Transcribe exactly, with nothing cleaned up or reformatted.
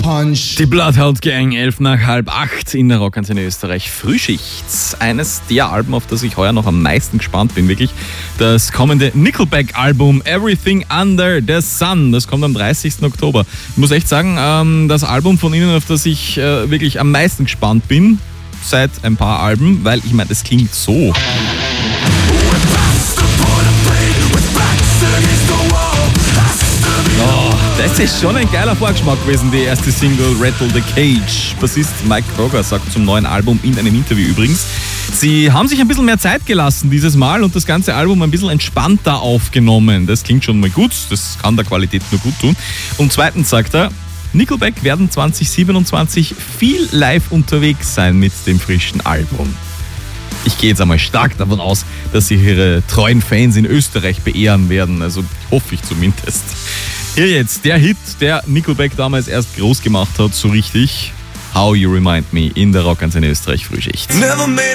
Punch. Die Bloodhound Gang, elf nach halb acht in der Rockantenne Österreich. Frühschicht. Eines der Alben, auf das ich heuer noch am meisten gespannt bin, wirklich. Das kommende Nickelback-Album Everything Under the Sun. Das kommt am dreißigsten Oktober. Ich muss echt sagen, ähm, das Album von ihnen, auf das ich äh, wirklich am meisten gespannt bin, seit ein paar Alben, weil ich meine, das klingt so. Oh, das ist schon ein geiler Vorgeschmack gewesen, die erste Single Rattle the Cage. Bassist Mike Kroger sagt zum neuen Album in einem Interview übrigens: Sie haben sich ein bisschen mehr Zeit gelassen dieses Mal und das ganze Album ein bisschen entspannter aufgenommen. Das klingt schon mal gut, das kann der Qualität nur gut tun. Und zweitens sagt er, Nickelback werden zwanzig siebenundzwanzig viel live unterwegs sein mit dem frischen Album. Ich gehe jetzt einmal stark davon aus, dass sie ihre treuen Fans in Österreich beehren werden. Also hoffe ich zumindest. Hier jetzt der Hit, der Nickelback damals erst groß gemacht hat, so richtig. How You Remind Me in der Rockantenne Österreich Frühschicht.